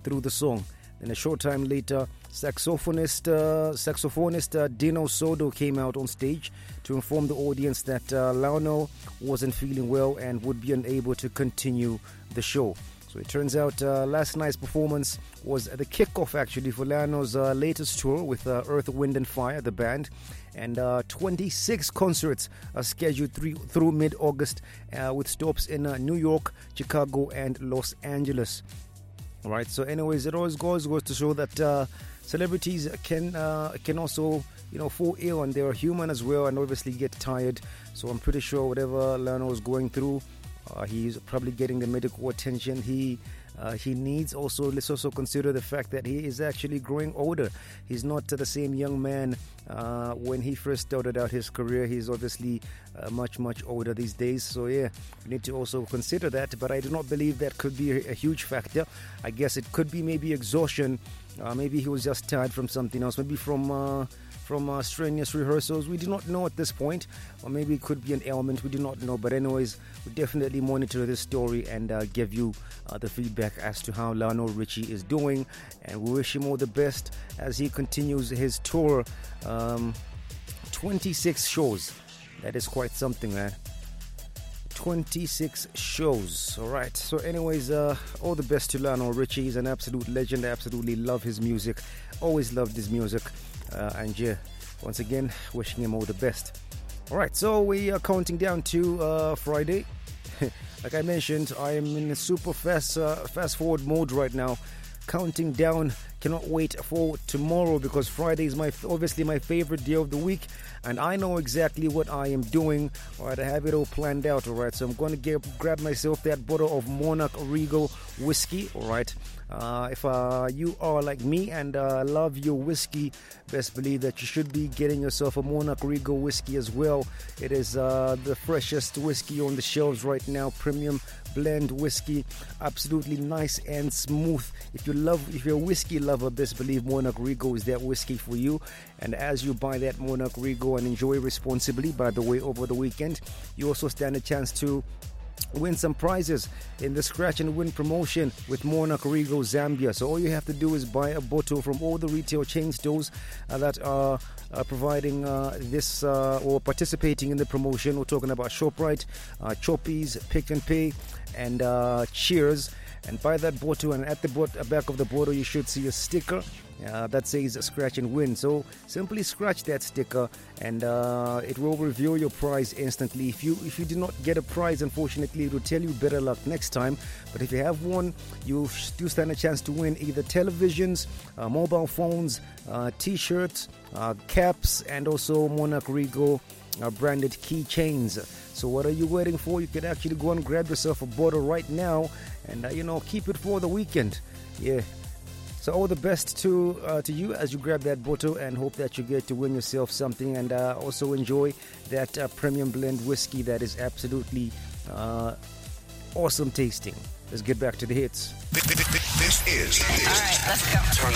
through the song. Then a short time later, saxophonist Dino Soto came out on stage to inform the audience that Lionel wasn't feeling well and would be unable to continue the show. So it turns out last night's performance was the kickoff actually for Lionel's latest tour with Earth, Wind and Fire, the band. And 26 concerts are scheduled through mid-August with stops in New York, Chicago and Los Angeles. All right, so anyways, it always goes to show that celebrities can also, fall ill, and they are human as well, and obviously get tired. So I'm pretty sure whatever Lionel is going through, he's probably getting the medical attention he needs. Also, let's also consider the fact that he is actually growing older. He's not the same young man when he first started out his career. He's obviously much older these days. So yeah, we need to also consider that. But I do not believe that could be a huge factor. I guess it could be maybe exhaustion. Maybe he was just tired from something else. Maybe from strenuous rehearsals. We do not know at this point, or maybe it could be an ailment. We do not know. But anyways, we definitely monitor this story and give you the feedback as to how Lionel Richie is doing, and we wish him all the best as he continues his tour. 26 shows. That is quite something, man. 26 shows. All right. So anyways, all the best to Lionel Richie. He's an absolute legend. I absolutely love his music. Always loved his music. And yeah, once again, wishing him all the best. All right, so we are counting down to Friday. Like I mentioned, I am in a super fast forward mode right now. Counting down, cannot wait for tomorrow because Friday is obviously my favorite day of the week, and I know exactly what I am doing. All right, I have it all planned out. All right, so I'm going to grab myself that bottle of Monarch Regal whiskey. All right, if you are like me and love your whiskey, best believe that you should be getting yourself a Monarch Regal whiskey as well. It is the freshest whiskey on the shelves right now. Premium blend whiskey, absolutely nice and smooth. If you're a whiskey lover, best believe Monarch Regal is that whiskey for you. And as you buy that Monarch Regal and enjoy responsibly, by the way, over the weekend, you also stand a chance to win some prizes in the Scratch and Win promotion with Monarch Regal Zambia. So all you have to do is buy a bottle from all the retail chain stores that are providing this or participating in the promotion. We're talking about ShopRite, Choppies, Pick and Pay, and Cheers. And buy that bottle, and at the back of the bottle you should see a sticker that says Scratch and Win. So simply scratch that sticker and it will reveal your prize instantly. If you do not get a prize, unfortunately, it will tell you better luck next time. But if you have won, you do stand a chance to win either televisions, mobile phones, t-shirts, caps, and also Monarch Regal branded keychains. So what are you waiting for? You could actually go and grab yourself a bottle right now and keep it for the weekend. Yeah. So all the best to you as you grab that bottle, and hope that you get to win yourself something, and also enjoy that premium blend whiskey that is absolutely awesome tasting. Let's get back to the hits. This is. All right, let's go.